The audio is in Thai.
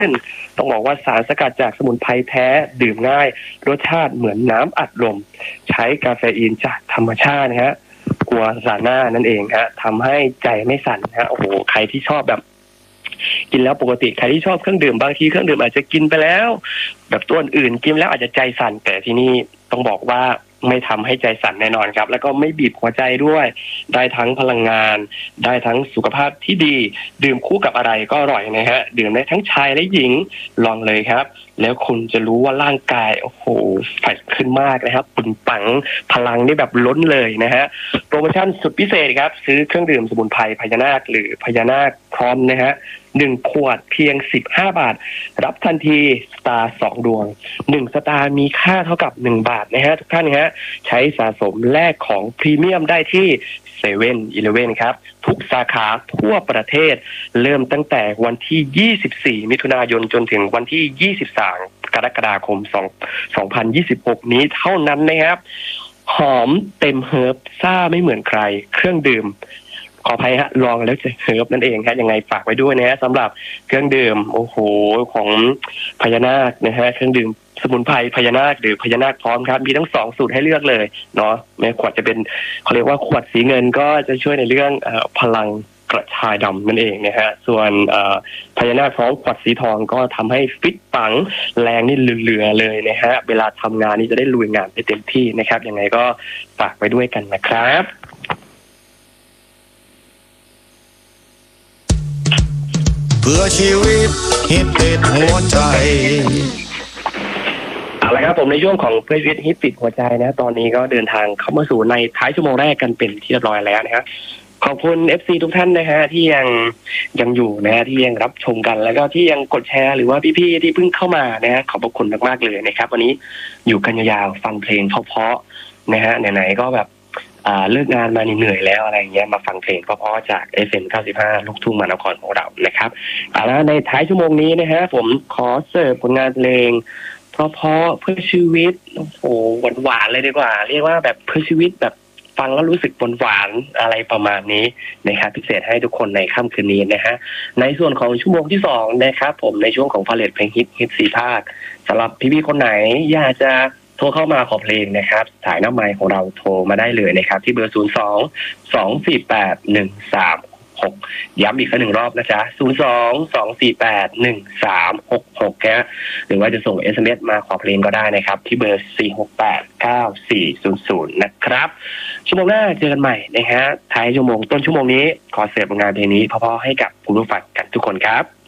ต้องบอกว่าสารสกัดจากสมุนไพรแท้ดื่มง่ายรสชาติเหมือนน้ำอัดลมใช้กาเฟอีนจากธรรมชาตินะฮะกัวซาน่านั่นเองฮะทำให้ใจไม่สั่นฮะโอ้โหใครที่ชอบแบบกินแล้วปกติใครที่ชอบเครื่องดื่มบางทีเครื่องดื่มอาจจะกินไปแล้วแบบตัวอื่นกินแล้วอาจจะใจสั่นแต่ที่นี่ต้องบอกว่าไม่ทำให้ใจสั่นแน่นอนครับแล้วก็ไม่บีบหัวใจด้วยได้ทั้งพลังงานได้ทั้งสุขภาพที่ดีดื่มคู่กับอะไรก็อร่อยนะฮะดื่มได้ทั้งชายและหญิงลองเลยครับแล้วคุณจะรู้ว่าร่างกายโอ้โหแฟตขึ้นมากนะครับปึงปังพลังนี่แบบล้นเลยนะฮะโปรโมชั่นสุดพิเศษครับซื้อเครื่องดื่มสมุนไพรพญานาคหรือพญานาคพร้อมนะฮะ1 ขวดเพียง15 บาทรับทันทีสตาร์2 ดวง1 สตาร์มีค่าเท่ากับ1 บาทนะฮะทุกท่านนะฮะใช้สะสมแลกของพรีเมียมได้ที่7-Eleven ครับทุกสาขาทั่วประเทศเริ่มตั้งแต่วันที่24 มิถุนายนจนถึงวันที่23 กรกฎาคม2026 นี้เท่านั้นนะครับหอมเต็มเฮิร์บซ่าไม่เหมือนใครเครื่องดื่มขออภัยฮะลองแล้วจะเฮิร์บนั่นเองครับยังไงฝากไว้ด้วยนะฮะสำหรับเครื่องดื่มโอ้โหของพญานาคนะฮะเครื่องดื่มสมุนไพรพญานาคหรือพญานาคพร้อมครับมีทั้ง2 สูตรให้เลือกเลยเนาะแม้ขวดจะเป็นเขาเรียกว่าขวดสีเงินก็จะช่วยในเรื่องพลังกระชายดำนั่นเองนะฮะส่วนพญานาคพร้อมขวดสีทองก็ทำให้ฟิตปังแรงนี่เหลือๆเลยนะฮะเวลาทำงานนี่จะได้ลุยงานไปเต็มที่นะครับยังไงก็ฝากไว้ด้วยกันนะครับเพื่อชีวิตฮิตติดหัวใจเอาละครับผมในช่วงของเพื่อชีวิตฮิตติดหัวใจนะตอนนี้ก็เดินทางเข้ามาสู่ในท้ายชั่วโมงแรกกันเป็นที่เรียบร้อยแล้วนะครับขอบคุณ FC ทุกท่านนะฮะที่ยังอยู่นะฮะที่ยังรับชมกันแล้วก็ที่ยังกดแชร์หรือว่าพี่ๆที่เพิ่งเข้ามานะฮะขอบพระคุณมากๆเลยนะครับวันนี้อยู่กันยาวๆฟังเพลงเพราะๆนะฮะไหนๆก็แบบเลิกงานมาเหนื่อยแล้วอะไรเงี้ยมาฟังเพลงเพราะๆจาก FM 95ลูกทุ่งมหานครของเรานะครับแล้วในท้ายชั่วโมงนี้นะฮะผมขอเสิร์ฟผลงานเพลงเพราะเพื่อชีวิตโอ้โหหวานๆเลยดีกว่าเรียกว่าแบบเพื่อชีวิตแบบฟังแล้วรู้สึกหวานๆอะไรประมาณนี้นะครับพิเศษให้ทุกคนในค่ำคืนนี้นะฮะในส่วนของชั่วโมงที่2นะครับผมในช่วงของพาเลทเพลงฮิต4 ภาคสำหรับพี่ๆคนไหนอยากจะโทรเข้ามาขอเพลงนะครับสายหน้าไมค์ของเราโทรมาได้เลยนะครับที่เบอร์02-248-1366ย้ำอีกครั้ง1 รอบนะจ๊ะ02-248-1366ฮะหรือว่าจะส่ง SMS มาขอเพลงก็ได้นะครับที่เบอร์468-9400นะครับชั่วโมงหน้าเจอกันใหม่นะฮะท้ายชั่วโมงต้นชั่วโมงนี้ขอเสิร์ฟงานเพลงนี้เพราะๆให้กับผู้ฟังกันทุกคนครับ